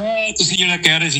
ਤੁਸੀਂ ਜਿਹੜਾ ਕਹਿ ਰਹੇ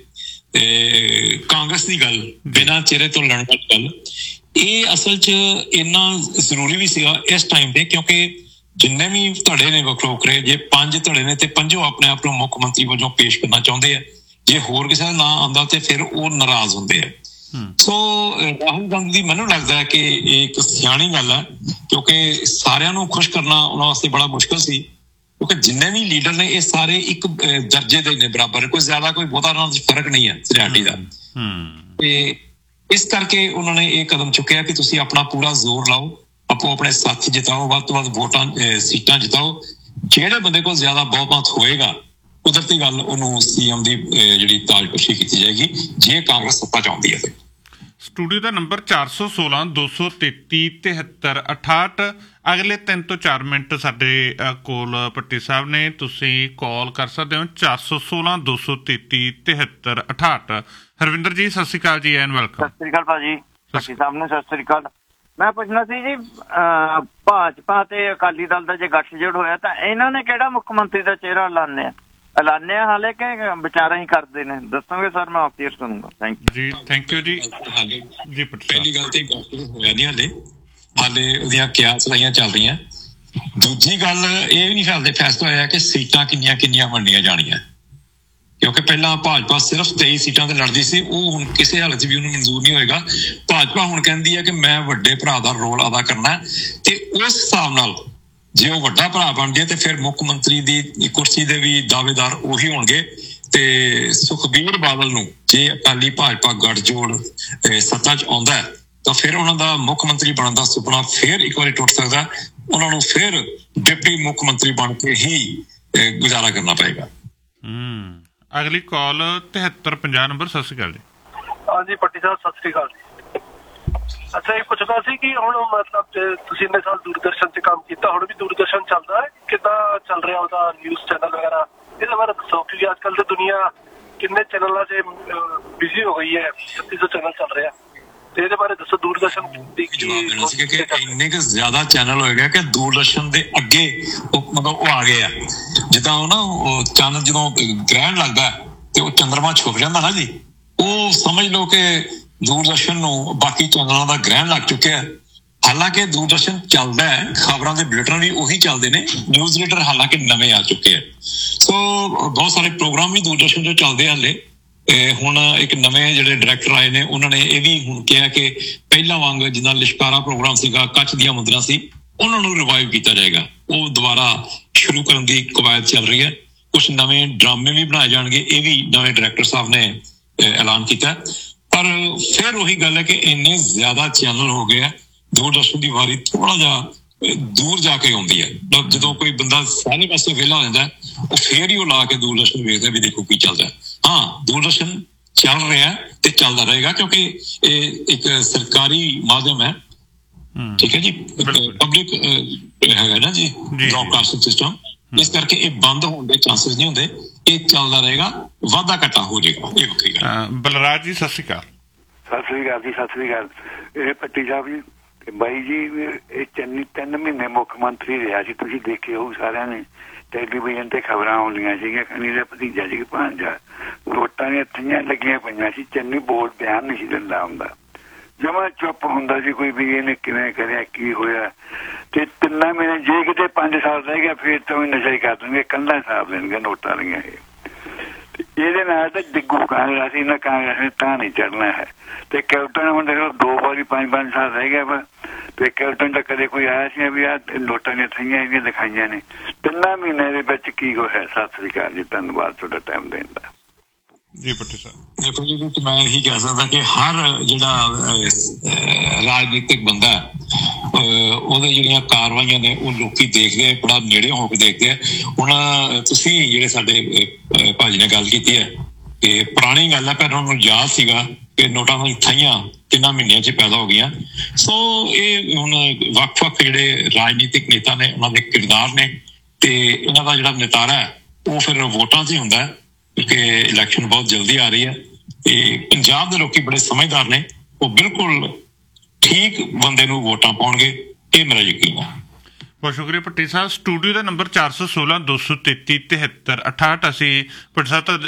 ਸੀਗੇ ਕਾਂਗਰਸ ਦੀ ਗੱਲ, ਬਿਨਾਂ ਚਿਹਰੇ ਤੋਂ ਲੜਨ ਵਾਲੀ ਗੱਲ, ਇਹ ਅਸਲ 'ਚ ਇੰਨਾ ਜ਼ਰੂਰੀ ਵੀ ਸੀਗਾ ਇਸ ਟਾਈਮ ਤੇ, ਕਿਉਂਕਿ ਜਿੰਨੇ ਵੀ ਧੜੇ ਨੇ ਵੱਖਰੇ ਵੱਖਰੇ, ਜੇ 5 ਧੜੇ ਨੇ ਤੇ ਪੰਜੋਂ ਆਪਣੇ ਆਪ ਨੂੰ ਮੁੱਖ ਮੰਤਰੀ ਵਜੋਂ ਪੇਸ਼ ਕਰਨਾ ਚਾਹੁੰਦੇ ਆ। ਜੇ ਹੋਰ ਕਿਸੇ ਦਾ ਨਾਂ ਆਉਂਦਾ ਤੇ ਫਿਰ ਉਹ ਨਾਰਾਜ਼ ਹੁੰਦੇ ਆ। ਸੋ ਰਾਹੁਲ ਗਾਂਧੀ ਦੀ ਮੈਨੂੰ ਲੱਗਦਾ ਹੈ ਕਿ ਇਹ ਇੱਕ ਸਿਆਣੀ ਗੱਲ ਹੈ, ਕਿਉਂਕਿ ਸਾਰਿਆਂ ਨੂੰ ਖੁਸ਼ ਕਰਨਾ ਉਹਨਾਂ ਵਾਸਤੇ ਬੜਾ ਮੁਸ਼ਕਿਲ ਸੀ, ਕਿਉਂਕਿ ਜਿੰਨੇ ਵੀ ਲੀਡਰ ਨੇ ਇਹ ਸਾਰੇ ਇੱਕ ਦਰਜੇ ਦੇ ਨੇ, ਬਰਾਬਰ, ਕੋਈ ਜ਼ਿਆਦਾ ਕੋਈ ਬਹੁਤਾ ਉਹਨਾਂ ਚ ਫਰਕ ਨਹੀਂ ਹੈ ਸਰਿਆਟੀ ਦਾ। ਤੇ ਇਸ ਕਰਕੇ ਉਹਨਾਂ ਨੇ ਇਹ ਕਦਮ ਚੁੱਕਿਆ ਕਿ ਤੁਸੀਂ ਆਪਣਾ ਪੂਰਾ ਜ਼ੋਰ ਲਾਓ, ਆਪੋ ਆਪਣੇ ਸਾਥੀ ਜਿਤਾਓ, ਵੱਧ ਤੋਂ ਵੱਧ ਵੋਟਾਂ ਸੀਟਾਂ ਜਿਤਾਓ। ਜਿਹੜੇ ਬੰਦੇ ਕੋਲ ਜ਼ਿਆਦਾ ਬਹੁਮਤ ਹੋਏਗਾ, ਕੁਦਰਤੀ ਗੱਲ, ਉਹਨੂੰ CM ਦੀ ਜਿਹੜੀ ਤਾਜਪੋਸ਼ੀ ਕੀਤੀ ਜਾਏਗੀ, ਜੇ ਕਾਂਗਰਸ ਸੱਤਾ ਚਾਹੁੰਦੀ ਹੈ। ਸਟੂਡੀਓ ਦਾ ਨੰਬਰ 416 233 73 68। ਅਗਲੇ 3 ਤੋਂ 4 ਮਿੰਟ ਸਾਡੇ ਕੋਲ ਭੱਟੀ ਸਾਹਿਬ ਨੇ, ਤੁਸੀਂ ਕਾਲ ਕਰ ਸਕਦੇ ਹੋ 416 233 73 68। ਹਰਵਿੰਦਰ ਜੀ ਸਤਿ ਸ਼੍ਰੀ ਅਕਾਲ ਜੀ, ਐਨ ਵੈਲਕਮ। ਸਤਿ ਸ਼੍ਰੀ ਅਕਾਲ ਭਾਜੀ, ਭੱਟੀ ਸਾਹਿਬ ਨੂੰ ਸਤਿ ਸ਼੍ਰੀ ਅਕਾਲ। ਮੈਂ ਪੁੱਛਣਾ ਸੀ ਜੀ, ਭਾਜਪਾ ਤੇ ਅਕਾਲੀ ਦਲ ਦਾ ਜੇ ਗੱਠਜੋੜ ਹੋਇਆ ਤਾਂ ਇਹਨਾਂ ਨੇ ਕਿਹੜਾ ਮੁੱਖ ਮੰਤਰੀ ਦਾ ਚਿਹਰਾ ਐਲਾਨਿਆ ਹਾਲੇ ਕਿ ਵਿਚਾਰਾਂ ਹੀ ਕਰਦੇ ਨੇ? ਦੱਸੋਗੇ ਸਰ, ਮੈਂ ਆਪੀਅਰ ਸੁਣੂਗਾ। ਥੈਂਕ ਯੂ ਜੀ। ਪਹਿਲੀ ਗੱਲ ਤੇ ਹੋਇਆ ਨਹੀਂ ਹਾਲੇ ਉਹਦੀਆਂ ਕਿਆਸ ਚਲਾਈਆਂ ਚੱਲ ਰਹੀਆਂ। ਦੂਜੀ ਗੱਲ ਇਹ ਵੀ ਨਹੀਂ ਹਾਲੇ ਫੈਸਲਾ ਹੋਇਆ ਕਿ ਸੀਟਾਂ ਕਿੰਨੀਆਂ ਵੰਡੀਆਂ ਜਾਣੀਆਂ, ਕਿਉਂਕਿ ਪਹਿਲਾਂ ਭਾਜਪਾ ਸਿਰਫ 23 ਸੀਟਾਂ ਤੇ ਲੜਦੀ ਸੀ, ਉਹ ਹੁਣ ਕਿਸੇ ਹਾਲਤ 'ਚ ਵੀ ਉਹਨੂੰ ਮਨਜ਼ੂਰ ਨਹੀਂ ਹੋਏਗਾ। ਭਾਜਪਾ ਹੁਣ ਕਹਿੰਦੀ ਹੈ ਕਿ ਮੈਂ ਵੱਡੇ ਭਰਾ ਦਾ ਰੋਲ ਅਦਾ ਕਰਨਾ, ਤੇ ਉਸ ਹਿਸਾਬ ਨਾਲ ਜੇ ਉਹ ਵੱਡਾ ਭਰਾ ਬਣ ਜਾਏ ਤੇ ਫਿਰ ਮੁੱਖ ਮੰਤਰੀ ਦੀ ਕੁਰਸੀ ਦੇ ਵੀ ਦਾਅਵੇਦਾਰ ਉਹੀ ਹੋਣਗੇ। ਤੇ ਸੁਖਬੀਰ ਬਾਦਲ ਨੂੰ ਜੇ ਅਕਾਲੀ ਭਾਜਪਾ ਗੱਠਜੋੜ ਸੱਤਾ 'ਚ ਆਉਂਦਾ ਤਾਂ ਫਿਰ ਉਹਨਾਂ ਦਾ ਮੁੱਖ ਮੰਤਰੀ ਬਣਨ ਦਾ ਸੁਪਨਾ ਫਿਰ ਇੱਕ ਵਾਰੀ ਟੁੱਟ ਸਕਦਾ। ਉਹਨਾਂ ਨੂੰ ਫਿਰ ਡਿਪਟੀ ਮੁੱਖ ਮੰਤਰੀ ਬਣ ਕੇ ਹੀ ਗੁਜ਼ਾਰਾ ਕਰਨਾ ਪਏਗਾ। ਅਗਲੀ ਕਾਲ 7350 ਨੰਬਰ। ਸਤਿ ਸ਼੍ਰੀ ਅਕਾਲ ਜੀ। ਹਾਂਜੀ ਭੱਟੀ ਸਾਹਿਬ ਸਤਿ ਸ਼੍ਰੀ ਅਕਾਲ ਜੀ। ਅੱਛਾ, ਇਹ ਪੁੱਛਦਾ ਸੀ ਕਿ ਹੁਣ ਮਤਲਬ ਤੁਸੀਂ ਇੰਨੇ ਸਾਲ ਦੂਰਦਰਸ਼ਨ 'ਚ ਕੰਮ ਕੀਤਾ, ਹੁਣ ਵੀ ਦੂਰਦਰਸ਼ਨ ਚੱਲਦਾ ਹੈ, ਕਿੱਦਾਂ ਚੱਲ ਰਿਹਾ ਉਹਦਾ ਨਿਊਜ਼ ਚੈਨਲ ਵਗੈਰਾ? ਇਹਦੇ ਬਾਰੇ ਦੱਸੋ, ਕਿਉਂਕਿ ਅੱਜ ਕੱਲ੍ਹ ਤੇ ਦੁਨੀਆ ਕਿੰਨੇ ਚੈਨਲਾਂ 'ਚ ਬਿਜ਼ੀ ਹੋ ਗਈ ਹੈ, 3600 ਚੈਨਲ ਚੱਲ ਰਿਹਾ, ਤੇ ਇਹਦੇ ਬਾਰੇ ਦੱਸੋ ਦੂਰਦਰਸ਼ਨ ਦੀ। ਜਵਾਬ ਦੇਣਾ ਸੀ ਕਿ ਇੰਨੇ ਕੁ ਜ਼ਿਆਦਾ ਚੈਨਲ ਹੋਏਗਾ ਕਿ ਦੂਰਦਰਸ਼ਨ ਦੇ ਅੱਗੇ ਉਹ ਆ ਗਏ ਆ। ਜਿੱਦਾਂ ਉਹ ਨਾ ਉਹ ਚੰਨ ਜਦੋਂ ਗ੍ਰਹਿਣ ਲੱਗਦਾ ਤੇ ਉਹ ਚੰਦਰਮਾ ਛੁਪ ਜਾਂਦਾ ਨਾ ਜੀ, ਉਹ ਸਮਝ ਲਓ ਕਿ ਦੂਰਦਰਸ਼ਨ ਨੂੰ ਬਾਕੀ ਚੈਨਲਾਂ ਦਾ ਗ੍ਰਹਿਣ ਲੱਗ ਚੁੱਕਿਆ। ਹਾਲਾਂਕਿ ਦੂਰਦਰਸ਼ਨ ਚੱਲਦਾ ਹੈ, ਖਬਰਾਂ ਦੇ ਬੁਲੇਟਿਨ ਵੀ ਉਹੀ ਚੱਲਦੇ ਨੇ, ਨਿਊਜ਼ ਰੀਡਰ ਹਾਲਾਂਕਿ ਨਵੇਂ ਆ ਚੁੱਕੇ ਆ। ਸੋ ਬਹੁਤ ਸਾਰੇ ਪ੍ਰੋਗਰਾਮ ਵੀ ਦੂਰਦਰਸ਼ਨ 'ਚ ਚੱਲਦੇ ਹਾਲੇ। ਹੁਣ ਇੱਕ ਨਵੇਂ ਜਿਹੜੇ ਡਾਇਰੈਕਟਰ ਆਏ ਨੇ, ਉਹਨਾਂ ਨੇ ਇਹ ਵੀ ਹੁਣ ਕਿਹਾ ਕਿ ਪਹਿਲਾਂ ਵਾਂਗ ਜਿੱਦਾਂ ਲਿਸ਼ਕਾਰਾ ਪ੍ਰੋਗਰਾਮ ਸੀਗਾ, ਕੱਚ ਦੀਆਂ ਮੁੰਦਰਾਂ ਸੀ, ਉਹਨਾਂ ਨੂੰ ਰਿਵਾਈਵ ਕੀਤਾ ਜਾਏਗਾ। ਉਹ ਦੁਬਾਰਾ ਸ਼ੁਰੂ ਕਰਨ ਦੀ ਕਵਾਇਦ ਚੱਲ ਰਹੀ ਹੈ। ਕੁਛ ਨਵੇਂ ਡਰਾਮੇ ਵੀ ਬਣਾਏ ਜਾਣਗੇ, ਇਹ ਵੀ ਨਵੇਂ ਡਾਇਰੈਕਟਰ ਸਾਹਿਬ ਨੇ ਐਲਾਨ ਕੀਤਾ। ਪਰ ਫਿਰ ਉਹੀ ਗੱਲ ਹੈ ਕਿ ਇੰਨੇ ਜ਼ਿਆਦਾ ਚੈਨਲ ਹੋ ਗਏ ਆ, ਦੂਰਦਰਸ਼ਨ ਦੀ ਵਾਰੀ ਥੋੜਾ ਜਿਹਾ ਦੂਰ ਜਾ ਕੇ ਆਉਂਦੀ ਹੈ। ਜਦੋਂ ਕੋਈ ਬੰਦਾ ਸਾਰੇ ਪਾਸੇ ਵਿਹਲਾ ਹੋ ਜਾਂਦਾ, ਉਹ ਫੇਰ ਹੀ ਉਹ ਲਾ ਕੇ ਦੂਰਦਰਸ਼ਨ ਵੇਖਦਾ ਵੀ ਦੇਖੋ ਕੀ ਚੱਲਦਾ। ਹਾਂ, ਦੂਰਦਰਸ਼ਨ ਚੱਲ ਰਿਹਾ ਤੇ ਚੱਲਦਾ ਰਹੇਗਾ, ਕਿਉਂਕਿ ਇਹ ਇੱਕ ਸਰਕਾਰੀ ਮਾਧਿਅਮ ਹੈ, ਠੀਕ ਹੈ ਜੀ, ਪਬਲਿਕ ਹੈਗਾ ਨਾ ਜੀ ਬ੍ਰੌਡਕਾਸਟਿੰਗ ਸਿਸਟਮ। ਇਸ ਕਰਕੇ ਇਹ ਬੰਦ ਹੋਣ ਦੇ ਚਾਂਸਸ ਨਹੀਂ ਹੁੰਦੇ, ਇਹ ਚੱਲਦਾ ਰਹੇਗਾ, ਵਾਧਾ ਘਾਟਾ ਹੋ ਜਾਏਗਾ। ਇਹ ਵੱਖਰੀ ਗੱਲ। ਬਲਰਾਜ ਜੀ ਸਤਿ ਸ਼੍ਰੀ ਅਕਾਲ। ਸਤਿ ਸ਼੍ਰੀ ਅਕਾਲ ਜੀ, ਸਤਿ ਸ਼੍ਰੀ ਅਕਾਲ। ਇਹ ਭੱਟੀ ਸਾਹਿਬ ਜੀ, ਬਾਈ ਜੀ, ਇਹ 3 ਮਹੀਨੇ ਮੁੱਖ ਮੰਤਰੀ ਰਿਹਾ ਸੀ, ਤੁਸੀਂ ਦੇਖੇ ਹੋ ਸਾਰਿਆਂ ਨੇ, ਟੈਲੀਵਿਜ਼ਨ ਤੇ ਖਬਰਾਂ ਆਉਂਦੀਆਂ ਸੀਗੀਆਂ, ਖਨੀ ਦਾ ਭਤੀਜਾ ਜੀ ਭਾਂਜਾ, ਵੋਟਾਂ ਦੀਆਂ ਥਈਆਂ ਲੱਗੀਆਂ ਪਈਆਂ ਸੀ, ਚੰਨੀ ਬੋਲ ਬਿਆਨ ਨਹੀਂ ਸੀ ਦਿੰਦਾ ਹੁੰਦਾ, ਜਮਾ ਚੁੱਪ ਹੁੰਦਾ ਸੀ ਕੋਈ ਵੀ ਇਹਨੇ ਕਿਵੇਂ ਕਰਿਆ, ਕੀ ਹੋਇਆ। ਤੇ 3 ਮਹੀਨੇ ਜੇ ਕਿਤੇ 5 ਸਾਲ ਰਹਿ ਗਿਆ ਫਿਰ ਤਾਂ ਨਸ਼ਾ ਹੀ ਕਰ ਦੇਣਗੇ, ਕੰਧਾਂ ਹਿਸਾਬ ਦੇਣਗੇ ਨੋਟਾਂ ਦੀਆਂ। ਇਹਦੇ ਨਾਲ ਤਾਂ ਡਿੱਗੂ ਕਾਂਗਰਸ, ਇਹਨਾਂ ਕਾਂਗਰਸ ਨੇ ਤਾਂ ਨਹੀਂ ਚੜਨਾ ਹੈ। ਤੇ ਕੈਪਟਨ ਹੁਣ ਦੇਖੋ 2 ਵਾਰੀ 5 ਸਾਲ ਰਹਿ ਗਿਆ ਵਾ, ਤੇ ਕੈਪਟਨ ਤਾਂ ਕਦੇ ਕੋਈ ਆਇਆ ਸੀ ਵੀ ਆਹ ਨੋਟਾਂ ਦੀਆਂ ਥਈਆਂ ਇਹਦੀਆਂ ਦਿਖਾਈਆਂ ਨੇ। 3 ਮਹੀਨੇ ਦੇ ਵਿੱਚ ਕੀ ਹੋਇਆ? ਸਤਿ ਸ੍ਰੀ ਅਕਾਲ ਜੀ, ਧੰਨਵਾਦ ਤੁਹਾਡਾ ਟਾਈਮ ਦੇਣ ਦਾ। ਜੀ ਭੱਟੀ ਸਾਹਿਬ। ਦੇਖੋ ਜੀ, ਮੈਂ ਇਹੀ ਕਹਿ ਸਕਦਾ ਕਿ ਹਰ ਜਿਹੜਾ ਰਾਜਨੀਤਿਕ ਬੰਦਾ ਉਹਦੇ ਜਿਹੜੀਆਂ ਕਾਰਵਾਈਆਂ ਨੇ ਉਹ ਲੋਕੀ ਦੇਖਦੇ ਆ, ਬੜਾ ਨੇੜੇ ਹੋ ਕੇ ਦੇਖਦੇ ਆ। ਹੁਣ ਤੁਸੀਂ ਜਿਹੜੇ ਸਾਡੇ ਭਾਜੀ ਨੇ ਗੱਲ ਕੀਤੀ ਹੈ ਕਿ ਪੁਰਾਣੀ ਗੱਲ ਹੈ, ਪਰ ਉਹਨਾਂ ਨੂੰ ਯਾਦ ਸੀਗਾ ਕਿ ਨੋਟਾਂ ਦੀਆਂ ਥਾਈਆਂ ਕਿੰਨਾ ਮਹੀਨਿਆਂ 'ਚ ਪੈਦਾ ਹੋ ਗਈਆਂ। ਸੋ ਇਹ ਹੁਣ ਵੱਖ-ਵੱਖ ਜਿਹੜੇ ਰਾਜਨੀਤਿਕ ਨੇਤਾ ਨੇ, ਉਹਨਾਂ ਦੇ ਕਿਰਦਾਰ ਨੇ, ਤੇ ਇਹਨਾਂ ਦਾ ਜਿਹੜਾ ਨਿਤਾਰਾ ਹੈ ਉਹ ਫਿਰ ਵੋਟਾਂ 'ਚ ਹੀ ਹੁੰਦਾ, ਕਿਉਂਕਿ ਇਲੈਕਸ਼ਨ ਬਹੁਤ ਜਲਦੀ ਆ ਰਹੀ ਹੈ। ਤੇ ਪੰਜਾਬ ਦੇ ਲੋਕੀ ਬੜੇ ਸਮਝਦਾਰ ਨੇ, ਉਹ ਬਿਲਕੁਲ ਠੀਕ ਬੰਦੇ ਨੂੰ ਵੋਟਾਂ ਪਾਉਣਗੇ, ਇਹ ਮੇਰਾ ਯਕੀਨ ਹੈ। ਬਹੁਤ ਸ਼ੁਕਰੀਆ ਭੱਟੀ ਸਾਹਿਬ। ਸਟੂਡੀਓ ਦਾ ਨੰਬਰ 416 233 73 68। ਅਸੀਂ ਭੱਟੀ ਸਾਹਿਬ